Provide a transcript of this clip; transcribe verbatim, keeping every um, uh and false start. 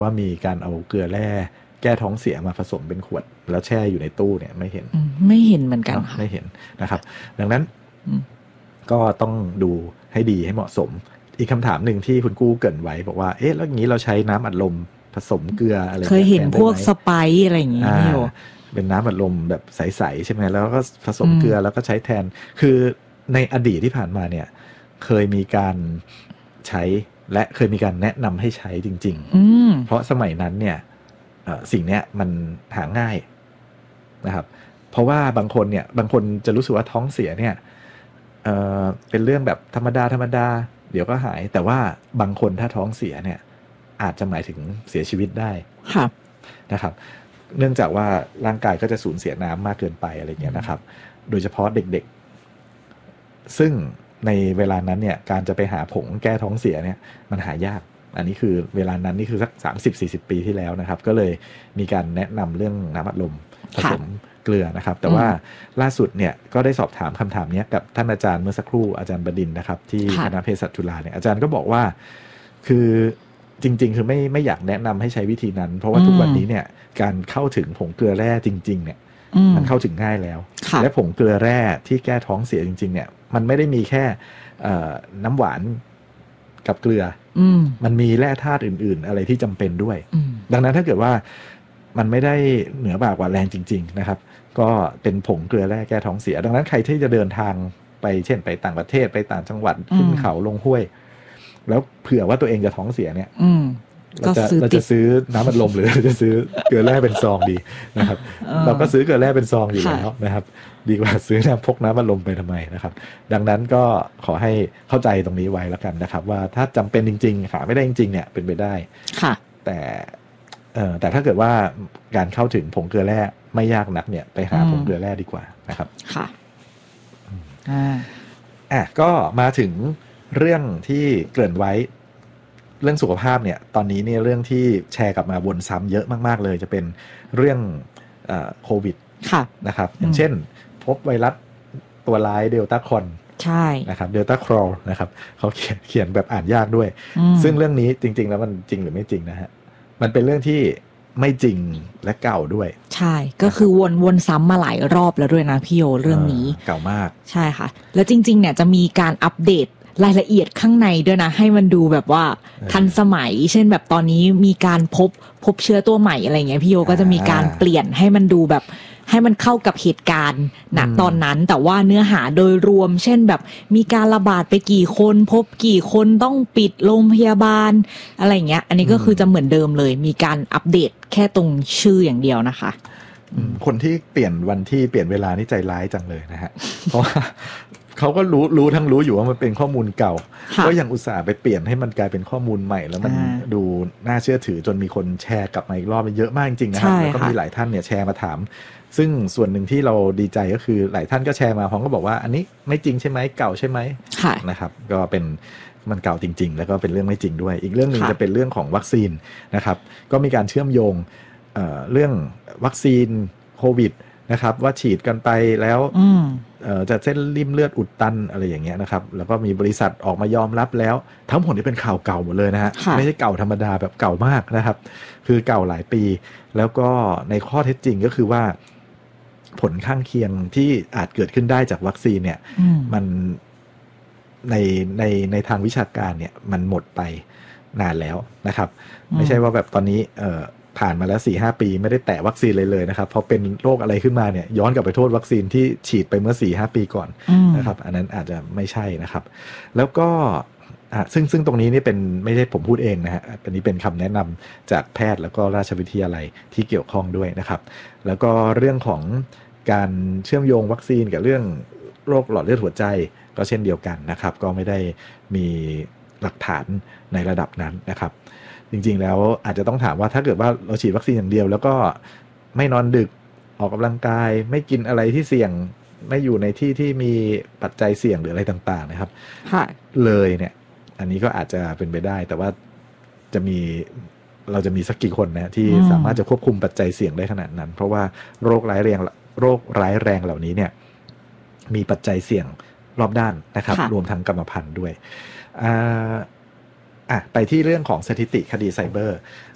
ว่ามีการเอาเกลือแร่แก้ท้องเสียมาผสมเป็นขวดแล้วแช่อยู่ในตู้เนี่ยไม่เห็นไม่เห็นเหมือนกันค่ะไม่เห็นนะครับดังนั้นก็ต้องดูให้ดีให้เหมาะสมอีกคำถามหนึ่งที่คุณกู้เกริ่นไว้บอกว่าเอ๊ะแล้วอย่างนี้เราใช้น้ำอัดลมผสมเกลืออะไรเคยเห็นพวกสไปซ์อะไรอย่างงี้พี่โยเป็นน้ำอัดลมแบบใสๆใช่ไหมแล้วก็ผสมเกลือแล้วก็ใช้แทนคือในอดีตที่ผ่านมาเนี่ยเคยมีการใช้และเคยมีการแนะนำให้ใช้จริงๆเพราะสมัยนั้นเนี่ยสิ่งนี้มันหาง่ายนะครับเพราะว่าบางคนเนี่ยบางคนจะรู้สึกว่าท้องเสียเนี่ย เอ่อ เป็นเรื่องแบบธรรมดาธรรมดาเดี๋ยวก็หายแต่ว่าบางคนถ้าท้องเสียเนี่ยอาจจะหมายถึงเสียชีวิตได้นะครับเนื่องจากว่าร่างกายก็จะสูญเสียน้ำมากเกินไปอะไรเงี้ยนะครับโดยเฉพาะเด็กๆซึ่งในเวลานั้นเนี่ยการจะไปหาผงแก้ท้องเสียเนี่ยมันหายากอันนี้คือเวลานั้นนี่คือสัก สามสิบถึงสี่สิบ ปีที่แล้วนะครับก็เลยมีการแนะนำเรื่องน้ำอัดลมผสมเกลือนะครับแต่ว่าล่าสุดเนี่ยก็ได้สอบถามคำถามนี้กับท่านอาจารย์เมื่อสักครู่อาจารย์บดินทร์นะครับที่คณะเภสัชจุฬาเนี่ยอาจารย์ก็บอกว่าคือจริงๆคือไม่ไม่อยากแนะนำให้ใช้วิธีนั้นเพราะว่าทุกวันนี้เนี่ยการเข้าถึงผงเกลือแร่จริงๆเนี่ยมันเข้าถึงง่ายแล้วและผงเกลือแร่ที่แก้ท้องเสียจริงๆเนี่ยมันไม่ได้มีแค่น้ำหวานกับเกลือมันมีแร่ธาตุอื่นๆอะไรที่จำเป็นด้วยดังนั้นถ้าเกิดว่ามันไม่ได้เหนือบ่ากว่าแรงจริงๆนะครับก็เป็นผงเกลือแร่แก้ท้องเสียดังนั้นใครที่จะเดินทางไปเช่นไปต่างประเทศไปต่างจังหวัดขึ้นเขาลงห้วยแล้วเผื่อว่าตัวเองจะท้องเสียเนี่ยเราจะเราจะซื้อน้ำอัดลมหรือเราจะซื้อเกลือแร่เป็นซองดีนะครับเราก็ซื้อเกลือแร่เป็นซองอยู่แล้วนะครับดีกว่าซื้อน้ำพกน้ำอัดลมไปทำไมนะครับดังนั้นก็ขอให้เข้าใจตรงนี้ไว้แล้วกันนะครับว่าถ้าจำเป็นจริงๆหาไม่ได้จริงๆเนี่ยเป็นไปได้แต่เอ่อแต่ถ้าเกิดว่าการเข้าถึงผงเกลือแร่ไม่ยากนักเนี่ยไปหาผงเกลือแร่ดีกว่านะครับค่ะอ่าอ่ะก็มาถึงเรื่องที่เกริ่นไว้เรื่องสุขภาพเนี่ยตอนนี้เนี่ยเรื่องที่แชร์กลับมาวนซ้ำเยอะมากๆเลยจะเป็นเรื่องเอ่อโควิดนะครับอย่างเช่นพบไวรัสตัวร้ายเดลต้าคอนใช่นะครับเดลต้าครอลนะครับเขาเขียนเขียนแบบอ่านยากด้วยซึ่งเรื่องนี้จริงๆแล้วมันจริงหรือไม่จริงนะฮะมันเป็นเรื่องที่ไม่จริงและเก่าด้วยใช่ก็คือวนวนซ้ำมาหลายรอบแล้วด้วยนะพี่โยเรื่องนี้เก่ามากใช่ค่ะแล้วจริงๆเนี่ยจะมีการอัปเดตรายละเอียดข้างในด้วยนะให้มันดูแบบว่าทันสมัยเช่นแบบตอนนี้มีการพบพบเชื้อตัวใหม่อะไรเงี้ยพี่โยก็จะมีการเปลี่ยนให้มันดูแบบให้มันเข้ากับเหตุการณ์ณตอนนั้นแต่ว่าเนื้อหาโดยรวมเช่นแบบมีการระบาดไปกี่คนพบกี่คนต้องปิดโรงพยาบาลอะไรเงี้ยอันนี้ก็คือจะเหมือนเดิมเลยมีการอัปเดตแค่ตรงชื่ออย่างเดียวนะคะคนที่เปลี่ยนวันที่เปลี่ยนเวลานี่ใจร้ายจังเลยนะฮะเพราะว่าเขาก็รู้รู้ทั้งรู้อยู่ว่ามันเป็นข้อมูลเก่าก็ยังอุตส่าห์ไปเปลี่ยนให้มันกลายเป็นข้อมูลใหม่แล้วมันดูน่าเชื่อถือจนมีคนแชร์กลับมาอีกรอบเยอะมากจริงๆนะครับแล้วก็มีหลายท่านเนี่ยแชร์มาถามซึ่งส่วนหนึ่งที่เราดีใจก็คือหลายท่านก็แชร์มาพร้อมก็บอกว่าอันนี้ไม่จริงใช่ไหมเก่าใช่ไหมนะครับก็เป็นมันเก่าจริงๆแล้วก็เป็นเรื่องไม่จริงด้วยอีกเรื่องนึงจะเป็นเรื่องของวัคซีนนะครับก็มีการเชื่อมโยง เอ่อ เรื่องวัคซีนโควิดนะครับว่าฉีดกันไปแล้วจะเส้นริ่มเลือดอุดตันอะไรอย่างเงี้ยนะครับแล้วก็มีบริษัทออกมายอมรับแล้วทั้งหมดนี้เป็นข่าวเก่าหมดเลยนะฮะไม่ใช่เก่าธรรมดาแบบเก่ามากนะครับคือเก่าหลายปีแล้วก็ในข้อเท็จจริงก็คือว่าผลข้างเคียงที่อาจเกิดขึ้นได้จากวัคซีนเนี่ยมันในในในทางวิชาการเนี่ยมันหมดไปนานแล้วนะครับไม่ใช่ว่าแบบตอนนี้เอ่อผ่านมาแล้ว สี่ห้า ปีไม่ได้แตะวัคซีนเลยเลยนะครับพอเป็นโรคอะไรขึ้นมาเนี่ยย้อนกลับไปโทษวัคซีนที่ฉีดไปเมื่อ สี่ห้า ปีก่อนนะครับอันนั้นอาจจะไม่ใช่นะครับแล้วก็อ่ะซึ่งซึ่งตรงนี้นี่เป็นไม่ใช่ผมพูดเองนะฮะอันนี้เป็นคำแนะนำจากแพทย์แล้วก็ราชวิทยาลัยที่เกี่ยวข้องด้วยนะครับแล้วก็เรื่องของการเชื่อมโยงวัคซีนกับเรื่องโรคหลอดเลือดหัวใจก็เช่นเดียวกันนะครับก็ไม่ได้มีหลักฐานในระดับนั้นนะครับจริงๆแล้วอาจจะต้องถามว่าถ้าเกิดว่าเราฉีดวัคซีนอย่างเดียวแล้วก็ไม่นอนดึกออกกำลังกายไม่กินอะไรที่เสี่ยงไม่อยู่ในที่ที่มีปัจจัยเสี่ยงหรืออะไรต่างๆนะครับเลยเนี่ยอันนี้ก็อาจจะเป็นไปได้แต่ว่าจะมีเราจะมีสักกี่คนนะที่สามารถจะควบคุมปัจจัยเสี่ยงได้ขนาดนั้นเพราะว่าโรคร้ายแรงโรคร้ายแรงเหล่านี้เนี่ยมีปัจจัยเสี่ยงรอบด้านนะครับรวมทั้งกรรมพันธุ์ด้วยอ่าอ่ะไปที่เรื่องของสถิติคดีไซเบอร์